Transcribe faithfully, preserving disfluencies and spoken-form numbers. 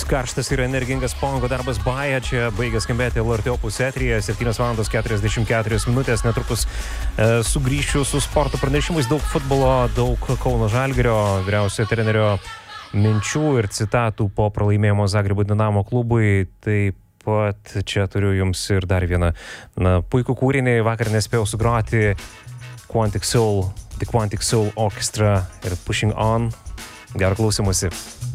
karštas ir energingas Pongo darbas Baja čia baigė skambėti L R T Opus eteryje, septynios valandos keturiasdešimt keturios minutės, netrukus e, sugrįšiu su sporto pranešimais, daug futbolo, daug Kauno Žalgirio vyriausiojo trenerio minčių ir citatų po pralaimėjimo Zagrebo Dinamo klubui. Taip pat čia turiu jums ir dar vieną na, puikų kūrinį, vakar nespėjau sugroti Quantic Soul, The Quantic Soul Orchestra ir Pushing On. Gero klausymosi.